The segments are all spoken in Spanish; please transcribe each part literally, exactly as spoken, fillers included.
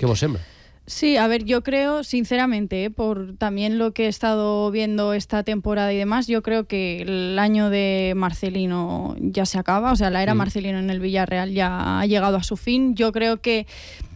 Què vos sembla? Sí, a ver, yo creo, sinceramente, ¿eh? por también lo que he estado viendo esta temporada y demás, yo creo que el año de Marcelino ya se acaba, o sea, la era mm. Marcelino en el Villarreal ya ha llegado a su fin. Yo creo que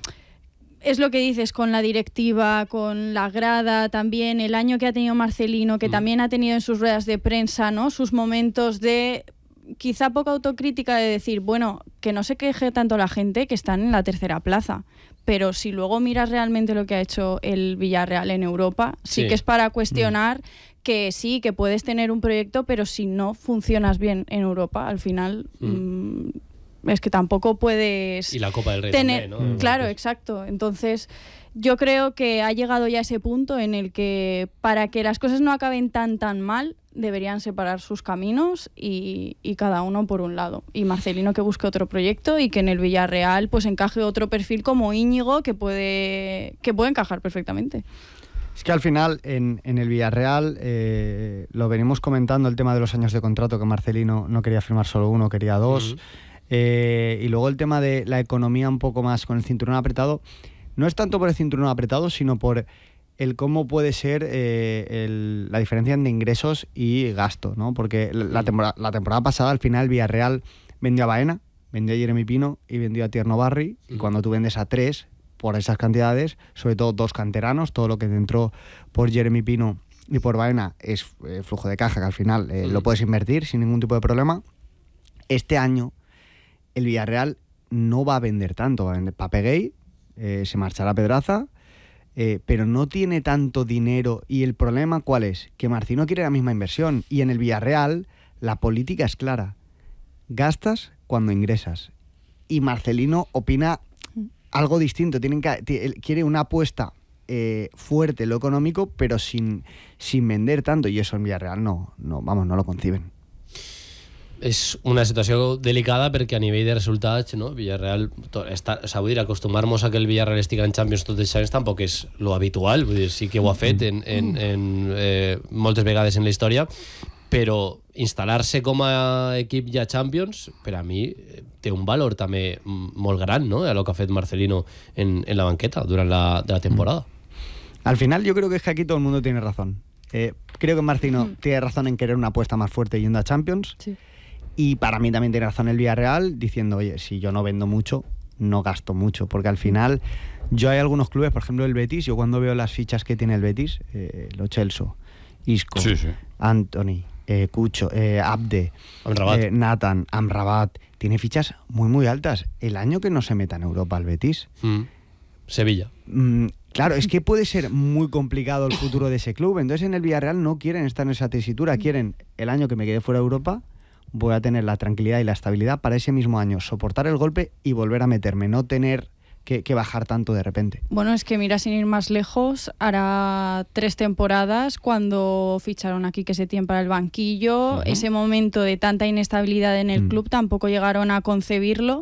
es lo que dices, con la directiva, con la grada también, el año que ha tenido Marcelino, que mm. también ha tenido en sus ruedas de prensa, ¿no?, sus momentos de quizá poca autocrítica, de decir, bueno, que no se queje tanto la gente que están en la tercera plaza. Pero si luego miras realmente lo que ha hecho el Villarreal en Europa, sí, sí que es para cuestionar mm. que sí, que puedes tener un proyecto, pero si no funcionas bien en Europa, al final mm. Mm, es que tampoco puedes... Y la Copa del Rey tener, también, ¿no? Claro, exacto. Entonces, yo creo que ha llegado ya ese punto en el que para que las cosas no acaben tan tan mal, deberían separar sus caminos y, y cada uno por un lado. Y Marcelino que busque otro proyecto y que en el Villarreal pues encaje otro perfil como Íñigo que puede, que puede encajar perfectamente. Es que al final en, en el Villarreal eh, lo venimos comentando, el tema de los años de contrato, que Marcelino no quería firmar solo uno, quería dos. Uh-huh. eh, y luego el tema de la economía un poco más con el cinturón apretado. No es tanto por el cinturón apretado, sino por el cómo puede ser eh, el, la diferencia entre ingresos y gasto, ¿no? Porque la temporada, la temporada pasada, al final, Villarreal vendió a Baena, vendió a Jeremy Pino y vendió a Tierno Barri. Y cuando tú vendes a tres por esas cantidades, sobre todo dos canteranos, todo lo que te entró por Jeremy Pino y por Baena es eh, flujo de caja, que al final eh, sí. lo puedes invertir sin ningún tipo de problema. Este año, el Villarreal no va a vender tanto, va a vender Pape Gay, eh, se marchará Pedraza, Eh, pero no tiene tanto dinero. ¿Y el problema cuál es? Que Marcelino quiere la misma inversión, y en el Villarreal la política es clara: gastas cuando ingresas, y Marcelino opina algo distinto. Tienen que, t- quiere una apuesta eh, fuerte en lo económico, pero sin, sin vender tanto, y eso en Villarreal no, no, vamos, no lo conciben. És una situació delicada perquè a nivell de resultats, no, Villarreal està, o sigui, vull dir, acostumar-nos a que el Villarreal estigui en Champions tots els anys tampoc és lo habitual, vull dir, sí que ho ha fet en, en, en eh, moltes vegades en la història, però instal·lar-se com a equip ja Champions, per a mi té un valor també molt gran, no?, a lo que ha fet Marcelino en, en la banqueta durant la, de la temporada. Al final yo creo que es que aquí todo el mundo tiene razón. Eh, creo que Marcelino mm. tiene razón en querer una apuesta más fuerte yendo a Champions. Sí. Y para mí también tiene razón el Villarreal diciendo, oye, si yo no vendo mucho, no gasto mucho. Porque al final, yo hay algunos clubes, por ejemplo el Betis, yo cuando veo las fichas que tiene el Betis, eh, Lo Celso, Isco, sí, sí. Anthony, eh, Cucho, eh, Abde, eh, Nathan, Amrabat, tiene fichas muy muy altas. El año que no se meta en Europa el Betis... Mm. Sevilla. Mm, claro, es que puede ser muy complicado el futuro de ese club. Entonces en el Villarreal no quieren estar en esa tesitura, quieren el año que me quede fuera de Europa... voy a tener la tranquilidad y la estabilidad para ese mismo año soportar el golpe y volver a meterme, no tener que, que bajar tanto de repente. Bueno, es que mira, sin ir más lejos, hará tres temporadas cuando ficharon a Quique Setién para el banquillo, uh-huh. ese momento de tanta inestabilidad en el uh-huh. club tampoco llegaron a concebirlo.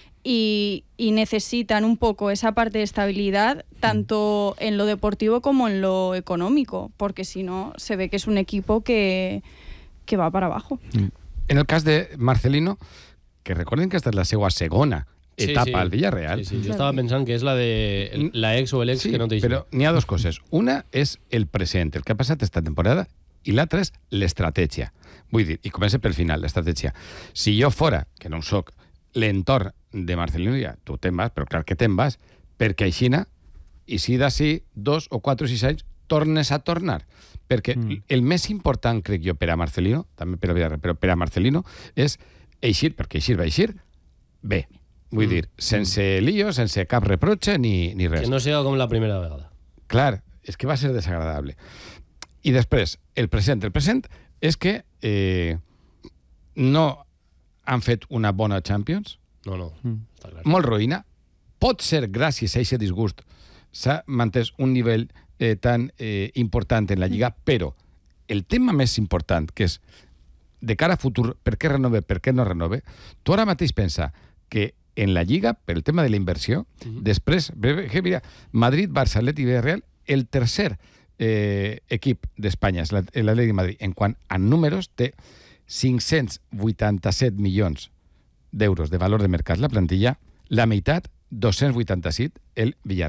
Y, y necesitan un poco esa parte de estabilidad tanto en lo deportivo como en lo económico, porque si no se ve que es un equipo que, que va para abajo. Uh-huh. En el cas de Marcelino, que recorden que esta és la seva segona etapa sí, sí. al Villarreal. Sí, sí. Jo estava pensant que és la de la ex o l'ex sí, que no té. Però n'hi ha dues coses. Una és el present, el que ha passat esta temporada, i l'altra és l'estratègia. Vull dir, i comença pel final, l'estratègia. Si jo fora, que no ho soc, l'entorn de Marcelino, ja, tu te'n vas, però clar que te'n vas, perquè aixina, i si d'ací dos o quatre o sis anys tornes a tornar. Perquè mm. el més important, crec jo, per a Marcelino, també per a Villarreal, però per a Marcelino, és eixir, perquè eixir va eixir bé. Vull mm. dir, sense lío, sense cap reproche ni, ni res. Que no sigui com la primera vegada. Clar, és que va ser desagradable. I després, el present. El present és que eh, no han fet una bona Champions. No, no, mm. està clar. Molt roïna. Pot ser, gràcies a aquest disgust, s'ha mantès un nivell Eh, tan eh, important en la Lliga, però el tema més important, que és de cara a futur, per què renove, per què no renove, tu ara mateix pensa que en la Lliga, per el tema de la inversió, uh-huh. després, mira, Madrid, Barça, Atlètic i Villarreal, el tercer eh, equip d'Espanya és l'Atlètic de Madrid, en quant a números, té cinc-cents vuitanta-set milions d'euros de valor de mercat la plantilla, la meitat, dos-cents vuitanta-set, el Villarreal.